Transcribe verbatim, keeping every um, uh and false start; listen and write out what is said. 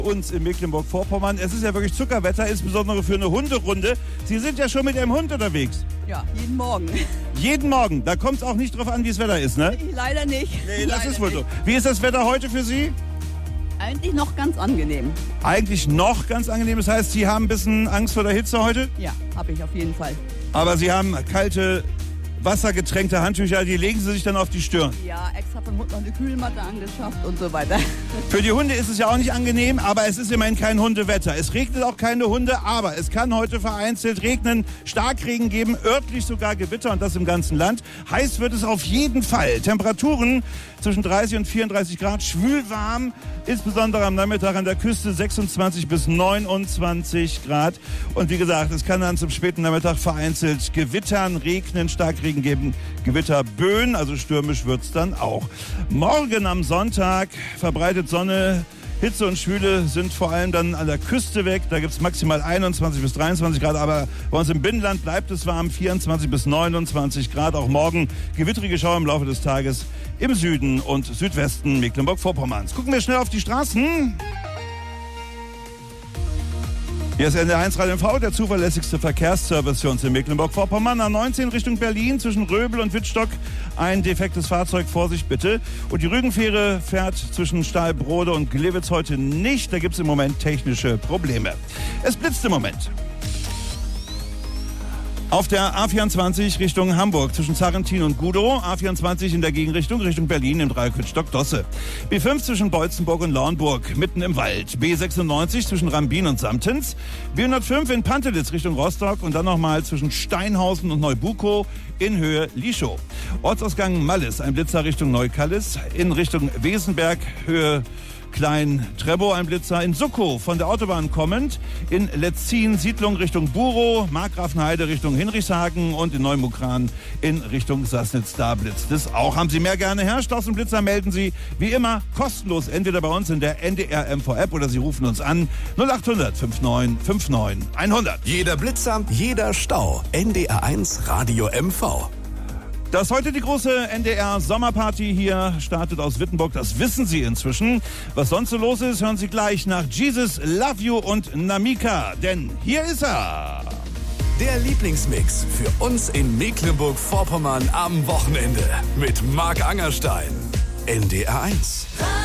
Uns in Mecklenburg-Vorpommern. Es ist ja wirklich Zuckerwetter, insbesondere für eine Hunderunde. Sie sind ja schon mit Ihrem Hund unterwegs. Ja, jeden Morgen. Jeden Morgen. Da kommt es auch nicht drauf an, wie das Wetter ist, ne? Leider nicht. Nee, das Leider ist wohl nicht. so. Wie ist das Wetter heute für Sie? Eigentlich noch ganz angenehm. Eigentlich noch ganz angenehm. Das heißt, Sie haben ein bisschen Angst vor der Hitze heute? Ja, habe ich auf jeden Fall. Aber Sie haben kalte, wassergetränkte Handtücher, die legen Sie sich dann auf die Stirn. Ja, extra vom Hund noch eine Kühlmatte angeschafft und so weiter. Für die Hunde ist es ja auch nicht angenehm, aber es ist immerhin kein Hundewetter. Es regnet auch keine Hunde, aber es kann heute vereinzelt regnen, Starkregen geben, örtlich sogar Gewitter und das im ganzen Land. Heiß wird es auf jeden Fall. Temperaturen zwischen dreißig und vierunddreißig Grad, schwülwarm, insbesondere am Nachmittag an der Küste sechsundzwanzig bis neunundzwanzig Grad. Und wie gesagt, es kann dann zum späten Nachmittag vereinzelt gewittern, regnen, Starkregen geben, Gewitterböen, also stürmisch wird's dann auch. Morgen am Sonntag verbreitet Sonne. Hitze und Schwüle sind vor allem dann an der Küste weg. Da gibt's maximal einundzwanzig bis dreiundzwanzig Grad. Aber bei uns im Binnenland bleibt es warm. vierundzwanzig bis neunundzwanzig Grad. Auch morgen gewittrige Schauer im Laufe des Tages im Süden und Südwesten Mecklenburg-Vorpommerns. Gucken wir schnell auf die Straßen. Hier ist N D R eins Radio M V, der zuverlässigste Verkehrsservice für uns in Mecklenburg-Vorpommern. A neunzehn Richtung Berlin zwischen Röbel und Wittstock ein defektes Fahrzeug. Vorsicht bitte. Und die Rügenfähre fährt zwischen Stahlbrode und Gliwitz heute nicht. Da gibt es im Moment technische Probleme. Es blitzt im Moment. Auf der A vierundzwanzig Richtung Hamburg zwischen Zarrentin und Gudow. A vierundzwanzig in der Gegenrichtung Richtung Berlin im Dreieck Wittstock-Dosse. B fünf zwischen Beutzenburg und Lauenburg mitten im Wald. B sechsundneunzig zwischen Rambin und Samtens. B hundertfünf in Pantelitz Richtung Rostock und dann nochmal zwischen Steinhausen und Neubukow in Höhe Lischow. Ortsausgang Mallis, ein Blitzer Richtung Neukallis. In Richtung Wesenberg Höhe Klein-Trebow, ein Blitzer in Suckow von der Autobahn kommend, in Letzin Siedlung Richtung Burow, Markgrafenheide Richtung Hinrichshagen und in Neumukran in Richtung Sassnitz. Da blitzt es auch. Haben Sie mehr gerne her? Staus und Blitzer melden Sie wie immer kostenlos entweder bei uns in der N D R M V-App oder Sie rufen uns an null acht hundert neunundfünfzig neunundfünfzig hundert. Jeder Blitzer, jeder Stau. N D R eins Radio M V. Dass heute die große N D R-Sommerparty hier startet aus Wittenburg, das wissen Sie inzwischen. Was sonst so los ist, hören Sie gleich nach Jesus, Love You und Namika. Denn hier ist er. Der Lieblingsmix für uns in Mecklenburg-Vorpommern am Wochenende mit Marc Angerstein. N D R eins.